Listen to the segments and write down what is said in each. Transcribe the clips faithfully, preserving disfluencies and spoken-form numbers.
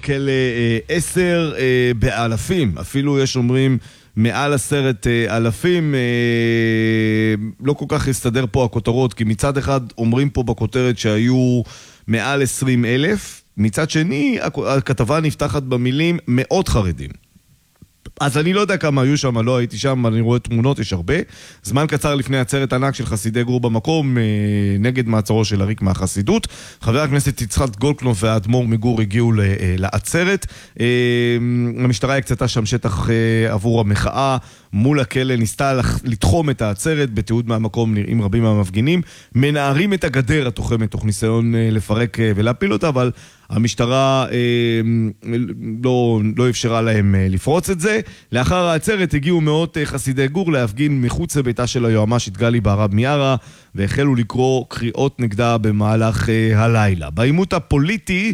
כלא עשר באלפים, אפילו יש אומרים מעל עשרת אלפים, לא כל כך יסתדר פה הכותרות, כי מצד אחד אומרים פה בכותרת שהיו מעל עשרים אלף, מצד שני הכתבה נפתחת במילים מאות חרדים. אז אני לא יודע כמה היו שם, לא הייתי שם, אני רואה תמונות, יש הרבה. זמן קצר לפני עצרת ענק של חסידי גור במקום, נגד מעצרו של הריק מהחסידות. חבר הכנסת יצחק גולדקנופ והאדמו"ר מגור הגיעו לעצרת. המשטרה הקצתה שם שטח עבור המחאה, מול הכלא ניסתה לתחום את העצרת, בתיעוד מהמקום נראים רבים מהמפגינים, מנערים את הגדר התוחמת תוך ניסיון לפרק ולהפיל אותה, אבל המשטרה אה, לא, לא אפשרה להם אה, לפרוץ את זה. לאחר העצרת הגיעו מאות אה, חסידי גור להפגין מחוץ לביתה של היועמ"שית גלי בהרב מיארה, והחלו לקרוא קריאות נגדה במהלך אה, הלילה. בעימות הפוליטי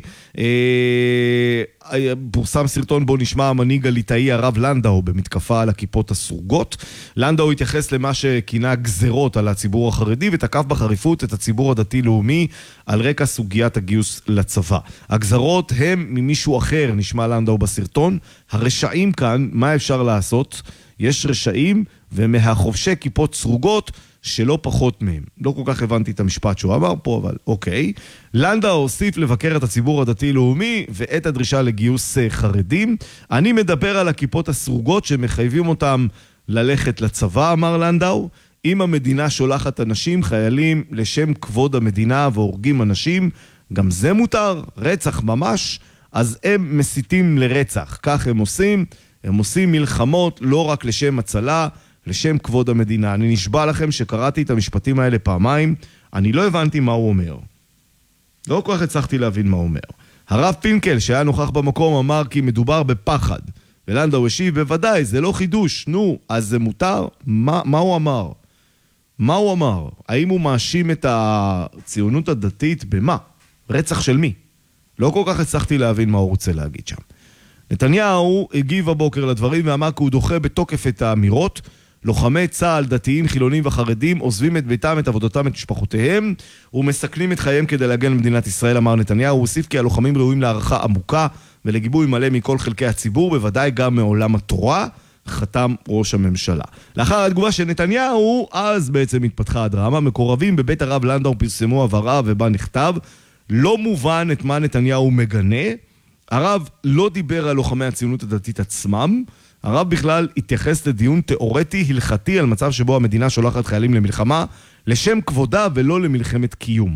אה, פורסם סרטון בו נשמע המנהיג הליטאי הרב לנדאו במתקפה על הכיפות הסרוגות. לנדאו התייחס למה שכינה גזרות על הציבור החרדי ותקף בחריפות את הציבור הדתי-לאומי על רקע סוגיית הגיוס לצבא. הגזרות הם ממישהו אחר, נשמע לנדאו בסרטון. הרשעים כאן, מה אפשר לעשות? יש רשעים ומהחובשי כיפות סרוגות שלא פחות מהם. לא כל כך הבנתי את המשפט שהוא אמר פה, אבל אוקיי. לנדאו הוסיף לבקר את הציבור הדתי-לאומי ואת הדרישה לגיוס חרדים. אני מדבר על הכיפות הסרוגות שמחייבים אותם ללכת לצבא, אמר לנדאו. אם המדינה שולחת אנשים, חיילים, לשם כבוד המדינה והורגים אנשים, גם זה מותר, רצח ממש, אז הם מסיתים לרצח. כך הם עושים, הם עושים מלחמות לא רק לשם הצלה, לשם כבוד המדינה. אני נשבע לכם שקראתי את המשפטים האלה פעמיים, אני לא הבנתי מה הוא אומר. לא כל כך הצלחתי להבין מה הוא אומר. הרב פינקל שהיה נוכח במקום אמר כי מדובר בפחד, ולנדאו השיב, בוודאי, זה לא חידוש, נו, אז זה מותר? מה, מה הוא אמר? מה הוא אמר? האם הוא מאשים את הציונות הדתית במה? רצח של מי? לא כל כך הצלחתי להבין מה הוא רוצה להגיד שם. נתניהו הגיב הבוקר לדברים ואמר כי הוא דוחה בתוקף את האמירות. לוחמי צה"ל, דתיים, חילונים וחרדים עוזבים את ביתם, את עבודתם, את משפחותיהם ומסכנים את חייהם כדי להגן למדינת ישראל, אמר נתניהו. הוא הוסיף כי הלוחמים ראויים להערכה עמוקה ולגיבוי מלא מכל חלקי הציבור, בוודאי גם מעולם התורה, חתם ראש הממשלה. לאחר התגובה של נתניהו, אז בעצם התפתחה הדרמה. מקורבים בבית הרב לנדאו פרסמו הבהרה ובה נכתב, לא מובן את מה נתניהו מגנה. הרב לא דיבר על לוחמי הציונות הדתית עצמם, הרב בכלל התייחס לדיון תיאורטי הלכתי על מצב שבו המדינה שולחת חיילים למלחמה לשם כבודה ולא למלחמת קיום.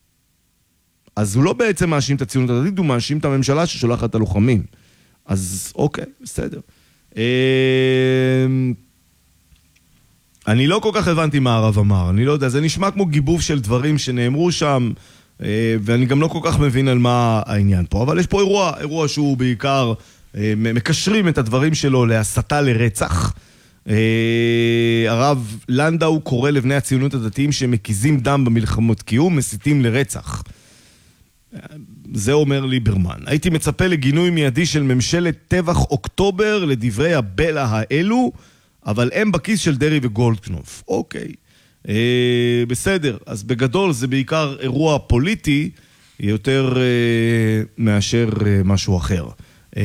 אז הוא לא בעצם מאשים את הציונות הדתית, הוא מאשים את הממשלה ששולחת את הלוחמים. אז אוקיי, בסדר. אני לא כל כך הבנתי מה הרב אמר, אני לא יודע, זה נשמע כמו גיבוב של דברים שנאמרו שם, ואני גם לא כל כך מבין על מה העניין פה, אבל יש פה אירוע, אירוע שהוא בעיקר מקשרים את הדברים שלו להסתה לרצח. הרב לנדאו קורא לבני הציונות הדתיים שמקיזים דם במלחמות קיום, מסיתים לרצח. זה אומר ליברמן. הייתי מצפה לגינוי מיידי של ממשלת טבח אוקטובר לדברי הבלע האלו, אבל הם בכיס של דרי וגולדקנופ. אוקיי. אה, בסדר, אז בגדול זה בעיקר אירוע פוליטי יותר אה, מאשר אה, משהו אחר. אה,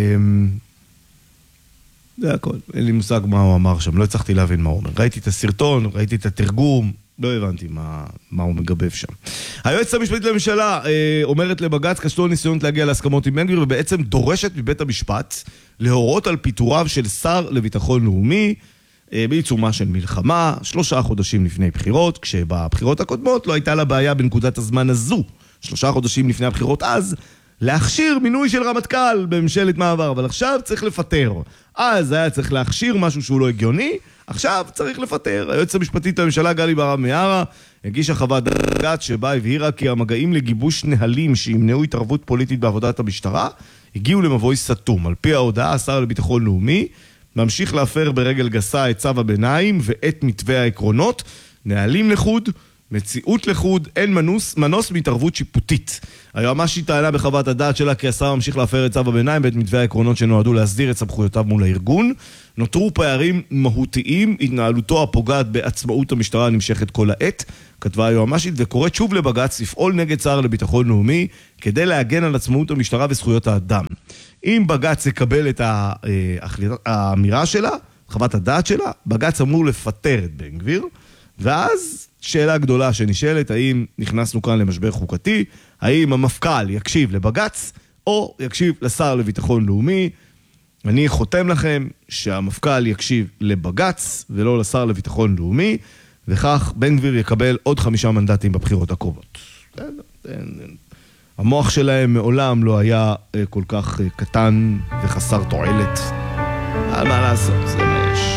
זה הכל, אין לי מושג מה הוא אמר שם, לא הצלחתי להבין מה הוא אומר. ראיתי את הסרטון, ראיתי את התרגום, לא הבנתי מה, מה הוא מגבב שם. היועצת המשפטית לממשלה אה, אומרת לבג"ץ כשלו ניסיונות להגיע להסכמות עם בן גביר, ובעצם דורשת מבית המשפט להורות על פיטוריו של שר לביטחון לאומי, בעיצומה של מלחמה, שלושה חודשים לפני בחירות, כשבבחירות הקודמות לא הייתה לה בעיה בנקודת הזמן הזו, שלושה חודשים לפני הבחירות אז, להכשיר מינוי של רמטכ"ל בממשלת מעבר, אבל עכשיו צריך לפטר. אז היה צריך להכשיר משהו שהוא לא הגיוני, עכשיו צריך לפטר. היועצת המשפטית לממשלה גלי בהרב מיארה הגישה חוות דעת שבה הבהירה כי המגעים לגיבוש נהלים שימנעו התערבות פוליטית בעבודת המשטרה, הגיעו למבוי סתום. על פי ההודעה, השר לביטחון לאומי ממשיך להפר ברגל גסה את צו הביניים ואת מתווה העקרונות, נהלים לחוד מציאות לחוד, אין מנוס, מנוס מהתערבות שיפוטית. היועמ"שית טענה בחוות הדעת שלה כי השר ממשיך להפר את צו הביניים ואת מתווה העקרונות שנועדו להסדיר את סמכויותיו מול הארגון. נותרו פערים מהותיים, התנהלותו הפוגעת בעצמאות המשטרה נמשכת כל העת, כתבה היועמ"שית, וקוראת שוב לבג"ץ לפעול נגד שר לביטחון לאומי כדי להגן על עצמאות המשטרה וזכויות האדם. אם בג"ץ יקבל את האמירה שלה, חוות הדעת שלה, בג"ץ אמור לפטר את בן גביר, ואז שאלה גדולה שנשאלת, האם נכנסנו כאן למשבר חוקתי, האם המפכ"ל יקשיב לבג"ץ, או יקשיב לשר לביטחון לאומי. אני חותם לכם שהמפכ"ל יקשיב לבג"ץ, ולא לשר לביטחון לאומי, וכך בן גביר יקבל עוד חמישה מנדטים בבחירות הקרובות. המוח שלהם מעולם לא היה כל כך קטן וחסר תועלת. מה לעשות? זה